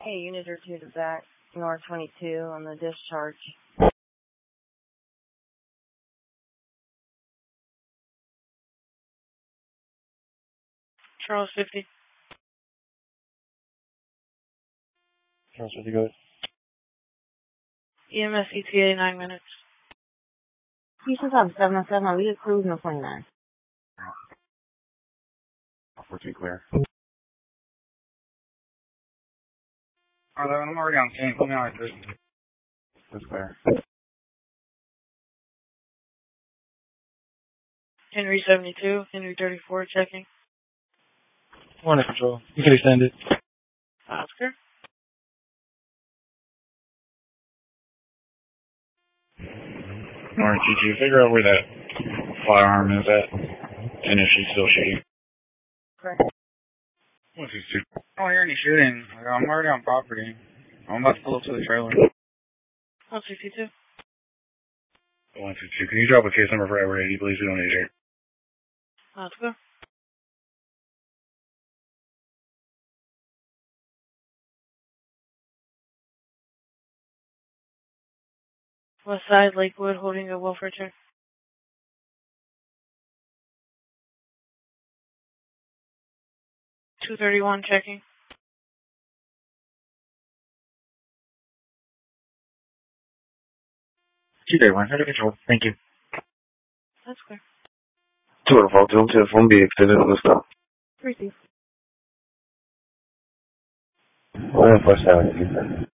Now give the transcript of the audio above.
Hey, unit or two to back, North 22 on the discharge. Charles 50. Charles 50, go ahead. EMS ETA 9 minutes. Houston Top 707, we get cruising the 29. 14 clear. I'm already on scene. Put me on like this. That's clear. Henry 72, Henry 34 checking. One in control. You can extend it. Oscar. Alright, GG, figure out where that firearm is at, and if she's still shooting. Correct. 162. I don't hear any shooting. I'm already on property. I'm about to pull up to the trailer. 162. 162. Can you drop a case number for Edward 80, please? We don't need it. Oscar. West Side, Lakewood, holding a welfare check. 231 checking. 231, under control. Thank you. That's clear. 204, telephone be extended on the stop. Receive. 147.